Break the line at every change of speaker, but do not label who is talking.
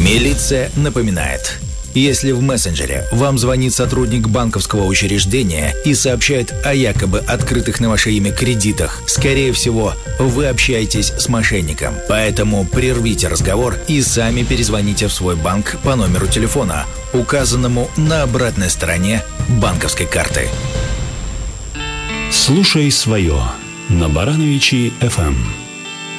Милиция напоминает. Если в мессенджере вам звонит сотрудник банковского учреждения и сообщает о якобы открытых на ваше имя кредитах, скорее всего, вы общаетесь с мошенником. Поэтому прервите разговор и сами перезвоните в свой банк по номеру телефона, указанному на обратной стороне банковской карты.
Слушай свое на Барановичи FM.